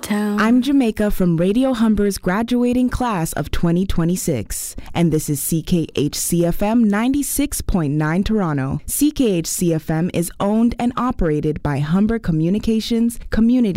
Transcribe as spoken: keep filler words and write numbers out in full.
town. I'm Jamaica from Radio Humber's graduating class of twenty twenty-six, and this is C K H C F M ninety-six point nine Toronto. C K H C F M is owned and operated by Humber Communications Community